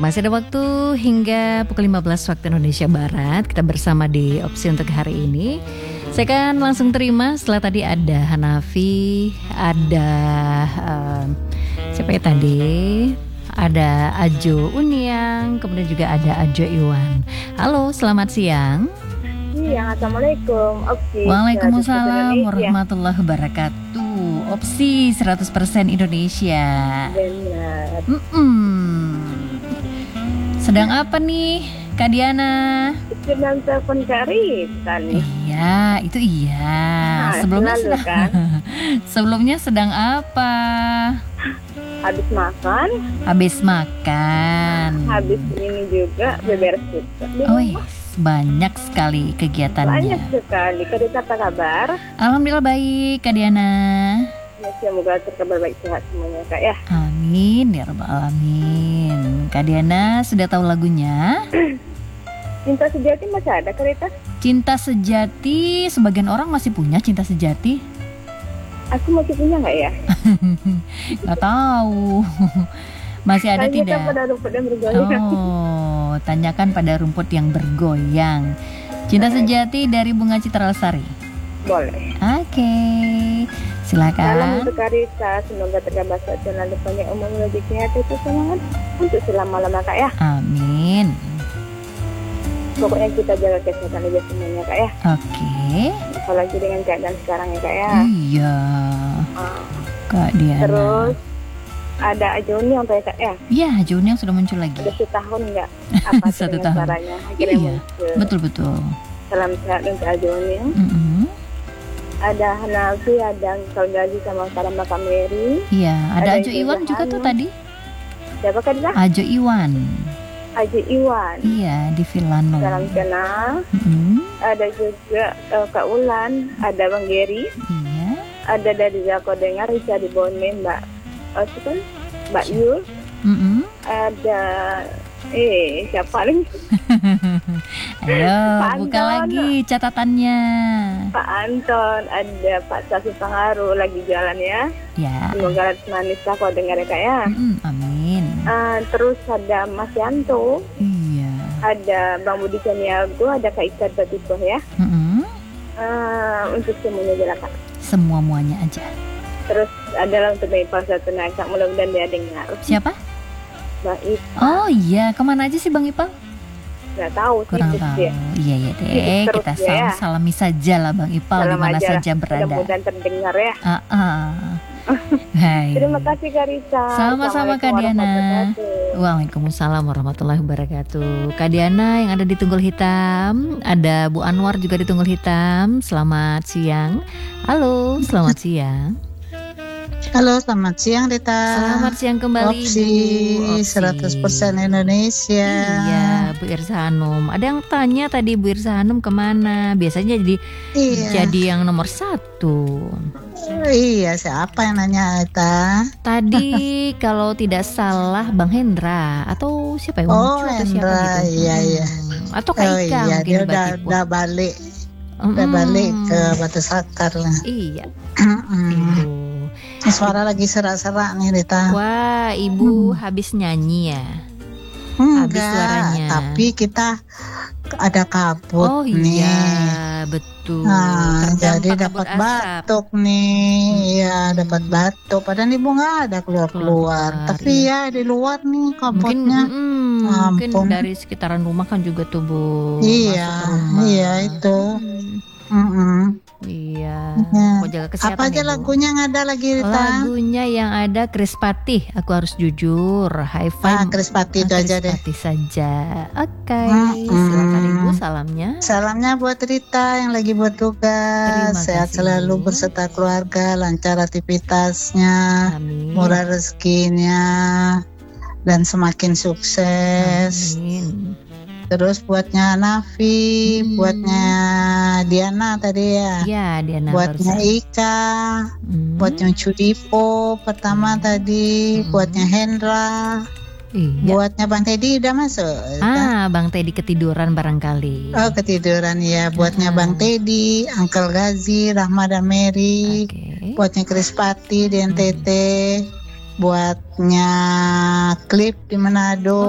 Masih ada waktu hingga pukul 15 waktu Indonesia Barat. Kita bersama di opsi untuk hari ini. Saya akan langsung terima setelah tadi ada Hanafi, ada siapa ya tadi? Ada Ajo Uniang, kemudian juga ada Ajo Iwan. Halo, selamat siang. Iya, assalamualaikum. Opsi. Waalaikumsalam warahmatullahi wabarakatuh. Opsi 100% Indonesia. Benar. Sedang apa nih, Kak Diana? Sedang telepon Karita nih. Iya, itu iya. Sebelumnya sedang kan? Sebelumnya sedang apa? Habis makan. Habis makan. Habis ini juga beberes juga. Oh iya, banyak sekali kegiatannya. Banyak sekali. Karita apa kabar? Alhamdulillah baik, Kak Diana. Ya, semoga terkabar baik sehat semuanya, Kak ya. Amin ya rabbal alamin. Kak Diana sudah tahu lagunya? Cinta sejati masih ada, Karita? Cinta sejati, sebagian orang masih punya cinta sejati. Aku masih punya nggak ya? Nggak tahu. Masih ada tidak? Tanyakan pada rumput yang bergoyang. Oh, tanyakan pada rumput yang bergoyang. Cinta sejati dari Bunga Citra Lestari. Boleh. Oke, Salam silakan. untuk Karita, semoga terkabar sehat dan lalu banyak umur rezeki hati itu semangat untuk selama-lama, Kak ya. Amin. Pokoknya kita jaga kesehatan aja semuanya, Kak ya. Oke. Apalagi dengan keadaan sekarang ya, Kak ya. Iya, Kak Diana. Terus ada Ajoni yang Kak ya. Iya, Juni yang sudah muncul lagi. Udah setahun nggak? Apa Satu dengan tahun. suaranya? Akhirnya Iya, muncul. betul. Salam sehat untuk Ajoni. Ada Hanafi, ada Uncle Gazi sama Karamba Kameri. Iya, ada Ada Ajo Iwan juga tuh tadi. Siapa Kak Dila? Ajo Iwan. Aji Iwan. Iya, di Villano. Salam kenal. Mm-mm. Ada juga Kak Ulan, ada Bang Geri, Iya. ada dari Joko Dengar, Rica di Bone, Mbak Mbak Yul, Mm-mm. ada siapa nih? Ayo, Pak buka Anton. lagi catatannya. Pak Anton, ada Pak Safi Pangaru lagi jalan ya. Ya. Semoga manis lah kalau dengar ya, Kak ya. Amin. Terus ada Mas Yanto, Iya. ada Bang Budi Caniago, ada Kak Icar Batipoh ya. Mm-mm. Untuk semuanya jelas, Kak. Semua-muanya aja. Terus adalah untuk Bang Ipal satu naik, mudah-mudahan dia dengar. Siapa? Bang Ipal, Oh iya, kemana aja sih Bang Ipal? nggak tahu sih. Kurang terus tahu. dia. Iya deh, Terus kita dia ya. salami saja lah Bang Ipal di Salam mana aja lah. saja berada. Mudah-mudahan terdengar ya. Hai. Terima kasih Kak Risa. Sama-sama, Kak Assalamualaikum Diana. warahmatullahi wabarakatuh. Waalaikumsalam warahmatullahi wabarakatuh. Kak Diana yang ada di Tunggul Hitam, ada Bu Anwar juga di Tunggul Hitam. Selamat siang. Halo, selamat siang. Halo, selamat siang Rita. Selamat siang kembali Opsi Bu. 100% Indonesia. Iya, Bu Irsa Hanum. Ada yang tanya tadi Bu Irsa Hanum kemana? Biasanya jadi yang nomor 1. Iya, siapa yang nanya Rita? Tadi kalau tidak salah Bang Hendra atau siapa ya? Oh, Muncul atau siapa Hendra, gitu? iya. Atau Kak Ika Iya, mungkin dia Batipo. udah balik. Udah balik ke Batu Sakar lah. Iya. Ibu. Suara lagi serak-serak nih Rita. Wah, Ibu habis nyanyi ya? Habis suaranya. Tapi kita ada kabut Oh nih. iya, betul. Nah, Terdampak jadi kabut dapat asap. batuk nih. Iya, dapat batuk. Padahal ibu nggak ada keluar. Tapi ya di luar nih kabutnya. Mungkin Ampun. dari sekitaran rumah kan juga tuh Bu. Iya, masuk ke rumah. iya itu. Iya. Ya. Mau jaga kesehatan. Apa aja ya, Bu? lagunya yang ada lagi Rita? Lagunya yang ada Chris Patih, Aku Harus Jujur. High Five. Chris Patih itu aja deh. Chris Patih saja. Oke. Silakan Ibu salamnya. Salamnya buat Rita yang lagi buat tugas. Terima Sehat kasih. selalu berserta keluarga, lancar aktivitasnya, Amin. murah rezekinya, dan semakin sukses. Amin. Terus buatnya Nafi, buatnya Diana tadi ya. Iya, Diana Buatnya barusan. Ika, buatnya Cudipo pertama tadi, buatnya Hendra, Iya. buatnya Bang Teddy udah masuk. Bang Teddy ketiduran barangkali. Oh ketiduran ya, buatnya Bang Teddy, Uncle Gazi, Rahma dan Mary, Oke. buatnya Chris Pati di NTT, buatnya Klip di Manado.